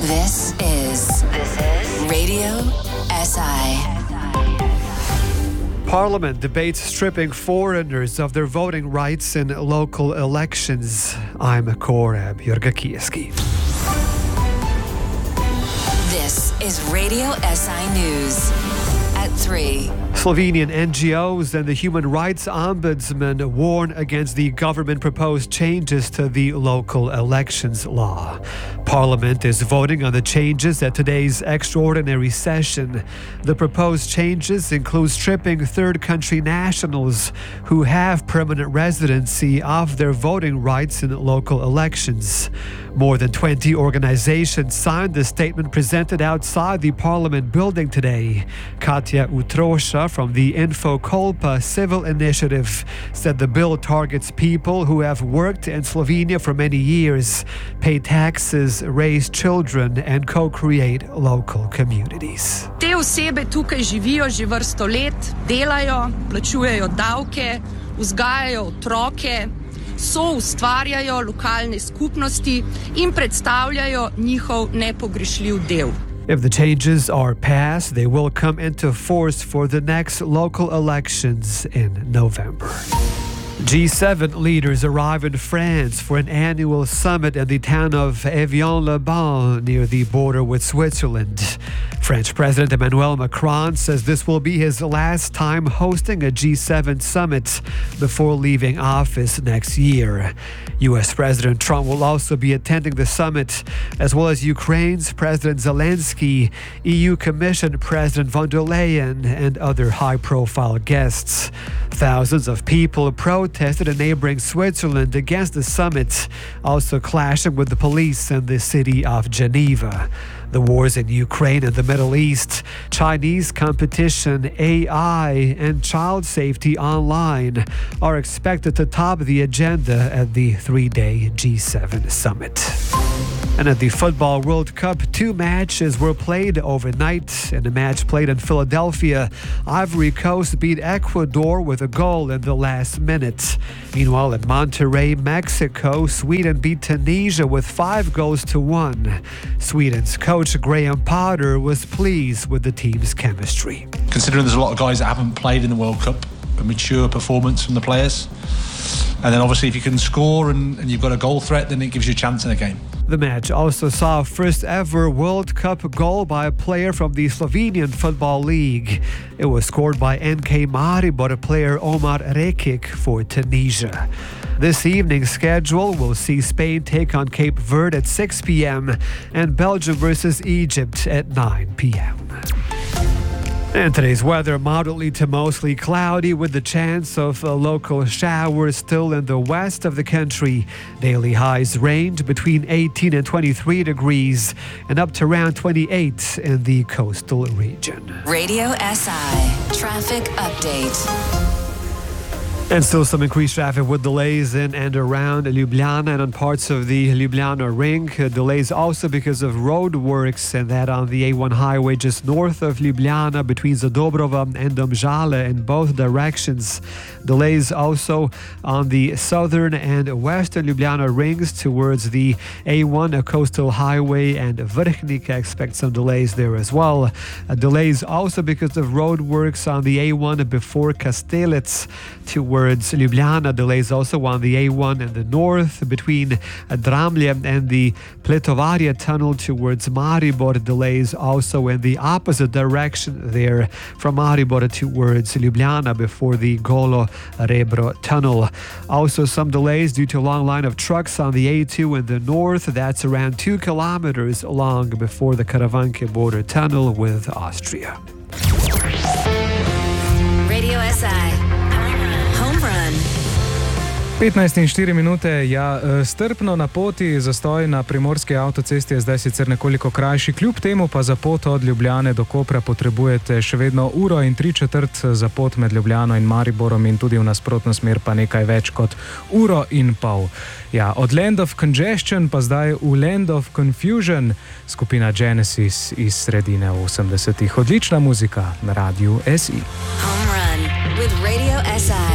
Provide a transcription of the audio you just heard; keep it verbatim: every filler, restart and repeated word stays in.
This is, this is Radio S I. Parliament debates stripping foreigners of their voting rights in local elections. I'm Korab Jurgakieski. This is Radio S I News at three. Slovenian N G Os and the Human Rights Ombudsman warn against the government-proposed changes to the local elections law. Parliament is voting on the changes at today's extraordinary session. The proposed changes include stripping third country nationals who have permanent residency of their voting rights in local elections. More than twenty organizations signed the statement presented outside the Parliament building today. Katja Utrosha from the Infokolpa Civil Initiative said the bill targets people who have worked in Slovenia for many years, pay taxes, raise children and co-create local communities. Te osebe tukaj živijo že vrsto let, delajo, plačujejo davke, vzgajajo otroke, so ustvarjajo lokalne skupnosti in predstavljajo njihov nepogrešljiv del. If the changes are passed, they will come into force for the next local elections in November. G seven leaders arrive in France for an annual summit in the town of Evian-les-Bains near the border with Switzerland. French President Emmanuel Macron says this will be his last time hosting a G seven summit before leaving office next year. U S President Trump will also be attending the summit, as well as Ukraine's President Zelensky, E U Commission President von der Leyen, and other high-profile guests. Thousands of people protested in neighboring Switzerland against the summit, also clashing with the police in the city of Geneva. The wars in Ukraine and the Middle East, Chinese competition, A I, and child safety online are expected to top the agenda at the three-day G seven summit. And at the Football World Cup, two matches were played overnight. In a match played in Philadelphia, Ivory Coast beat Ecuador with a goal in the last minute. Meanwhile, in Monterrey, Mexico, Sweden beat Tunisia with five goals to one. Sweden's coach Graham Potter was pleased with the team's chemistry. Considering there's a lot of guys that haven't played in the World Cup, a mature performance from the players. And then obviously if you can score and, and you've got a goal threat, then it gives you a chance in a game. The match also saw a first ever World Cup goal by a player from the Slovenian Football League. It was scored by N K Maribor player Omar Rekic for Tunisia. This evening's schedule will see Spain take on Cape Verde at six p.m. and Belgium versus Egypt at nine p.m. And today's weather, moderately to mostly cloudy with the chance of a local shower still in the west of the country. Daily highs range between eighteen and twenty-three degrees and up to around twenty-eight in the coastal region. Radio S I Traffic Update. And still some increased traffic with delays in and around Ljubljana and on parts of the Ljubljana Ring. Uh, delays also because of road works, and that on the A one highway just north of Ljubljana between Zadobrova and Domžale in both directions. Delays also on the southern and western Ljubljana rings towards the A one a coastal highway and Vrhnik. I expect some delays there as well. Uh, delays also because of road works on the A one before Kastelec towards Ljubljana. Delays also on the A one in the north between Dramlje and the Pletovarje tunnel towards Maribor. Delays also in the opposite direction there from Maribor towards Ljubljana before the Golo Rebro tunnel. Also some delays due to a long line of trucks on the A two in the north. That's around two kilometers long before the Karavanke border tunnel with Austria. Radio S I petnajst in štiri minute, ja, strpno na poti, zastoj na primorski avtocesti je zdaj sicer nekoliko krajši, kljub temu pa za pot od Ljubljane do Kopra potrebujete še vedno uro in tri četrt za pot med Ljubljano in Mariborom in tudi v nasprotno smer pa nekaj več kot uro in pol. Ja, od Land of Congestion pa zdaj v Land of Confusion, skupina Genesis iz sredine osemdesetih. Odlična muzika na Radiu S I. Home Run with Radio S I.